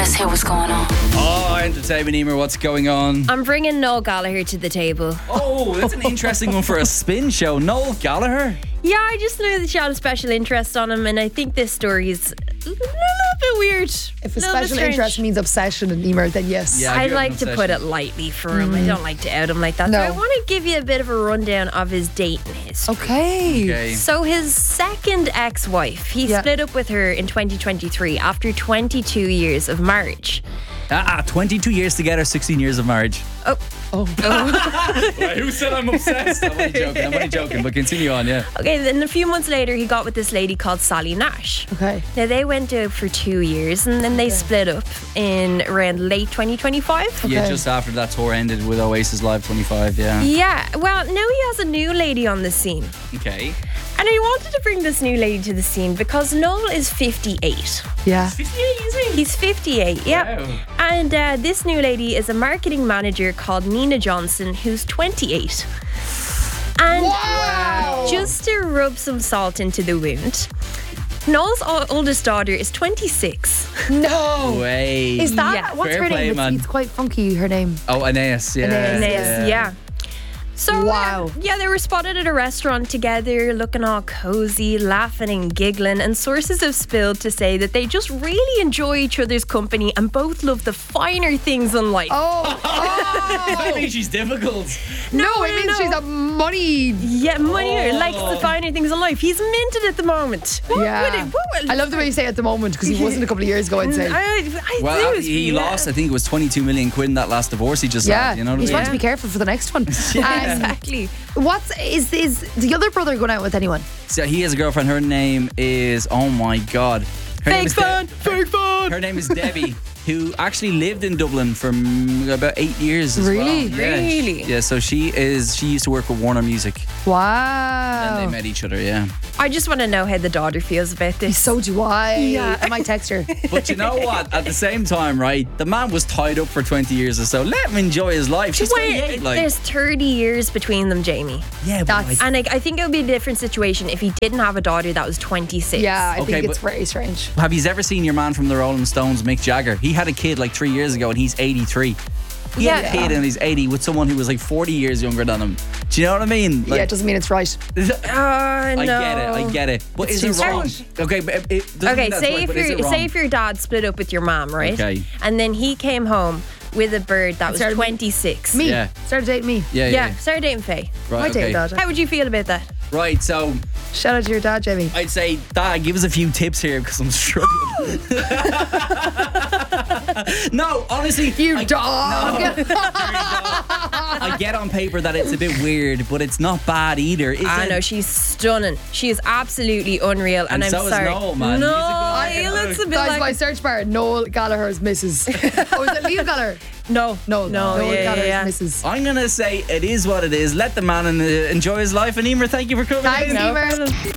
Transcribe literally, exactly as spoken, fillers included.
Let's hear what's going on. Oh, entertainment, Emer, what's going on? I'm bringing Noel Gallagher to the table. Oh, that's an interesting one for a spin show. Noel Gallagher? Yeah, I just knew that you had a special interest on him, and I think this story is a little bit weird. If a little bit special strange. interest means obsession in Emer, then yes. Yeah. I I'd do have like an to put it lightly for him. I don't like to out him like that. No. So I want to give you a bit of a rundown of his dating history. Okay. Okay. So his second ex-wife, he Yeah. split up with her in twenty twenty-three after twenty-two years of marriage. Ah, ah, twenty-two years together, sixteen years of marriage. Oh, Oh. Wait, who said I'm obsessed? I'm only joking, I'm only joking, but continue on, yeah. okay. Then a few months later, he got with this lady called Sally Nash. Okay. Now they went out for two years and then they split up in around late twenty twenty-five. Yeah, Okay. just after that tour ended with Oasis Live twenty-five, yeah. Yeah, well, now he has a new lady on the scene. Okay. And I wanted to bring this new lady to the scene because Noel is fifty-eight. Yeah. fifty-eight, is he? He's fifty-eight, yeah. Wow. And uh, this new lady is a marketing manager called Nina Johnson, who's twenty-eight. And Wow. just to rub some salt into the wound, Noel's o- oldest daughter is twenty-six. No. Wait. Is that Yeah. what's Fair her play, name? It's, man. it's quite funky. Her name. Oh, Aeneas, yeah. Aeneas, Yes, yeah. So, uh, Wow. yeah, they were spotted at a restaurant together, looking all cozy, laughing and giggling, and sources have spilled to say that they just really enjoy each other's company and both love the finer things in life. Oh. Does oh. that mean she's difficult? no, No, it no, means no. she's a money. Yeah, money Oh. likes the finer things in life. He's minted at the moment. What Yeah. would it, what would, I love the way you say at the moment because he wasn't a couple of years ago. I'd say. I, I Well, do, he yeah. lost, I think it was twenty-two million quid in that last divorce he just Yeah, had. You know what he's I trying mean? to be careful for the next one. Um, Exactly. What's is is the other brother going out with anyone? So he has a girlfriend. Her name is, oh my God. Her name Fake is fun, De- fake fun. Her name is Debbie, who actually lived in Dublin for mm, about eight years as Really? well. Yeah, Really? Yeah, so she is, she used to work with Warner Music. Wow. And they met each other, yeah. I just want to know how the daughter feels about this. So do I. Yeah. I might text her. But you know what? At the same time, right, the man was tied up for twenty years or so. Let him enjoy his life. She's Wait, twenty-eight, like. there's thirty years between them, Jamie. Yeah, but That's- like, And I, I think it would be a different situation if he didn't have a daughter that was twenty-six. Yeah, I Okay, think it's but- very strange. have you ever seen your man from the Rolling Stones, Mick Jagger? He had a kid like three years ago and he's eighty-three. He had a Yeah. kid and he's eighty with someone who was like forty years younger than him. Do you know what I mean? yeah, it doesn't mean it's right. Uh, I no. get it, I get it. But It's is it too wrong? strange. Okay, but it, it doesn't Okay, mean that's say right, if but is your it wrong? say if your dad split up with your mom, right? Okay. And then he came home with a bird that was Started- twenty-six. Me. Yeah. Started dating me. Yeah, Yeah, yeah. started dating Faye. Right, My okay. date dad. How would you feel about that? Right, so Shout out to your dad, Jamie. I'd say, Dad, give us a few tips here because I'm struggling. No, honestly. You I, dog. No. I get on paper that it's a bit weird, but it's not bad either, is I it? know, she's stunning. She is absolutely unreal, and, And I'm so is sorry. Noel, man. No, He's a good he looks a bit Guys, like my search bar, Noel Gallagher's missus. Oh, is it Liam Gallagher? no, No, no, Noel yeah, Gallagher's yeah. missus. I'm going to say it is what it is. Let the man en- enjoy his life. And Emer, thank you for coming Thanks, in. Emer.